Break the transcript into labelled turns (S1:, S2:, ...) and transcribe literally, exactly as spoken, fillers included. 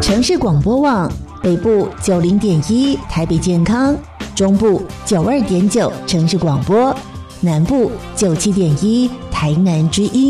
S1: 城市广播网北部九零点一台北健康，中部九二点九城市广播，南部九七点一台南之音。